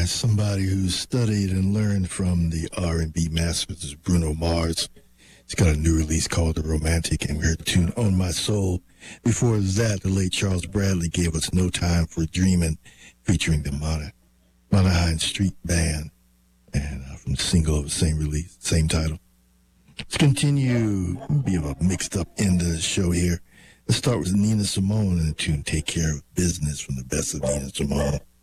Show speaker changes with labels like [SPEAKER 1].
[SPEAKER 1] somebody who studied and learned from the R&B masters, Bruno Mars. He's got a new release called The Romantic, and we heard the tune On My Soul. Before that, the late Charles Bradley gave us No Time for Dreaming, featuring the Monahan Street Band, and from the single of the same release, same title. Let's continue, be a mixed up end of the show here. Let's start with Nina Simone and the tune Take Care of Business from the best of Nina Simone.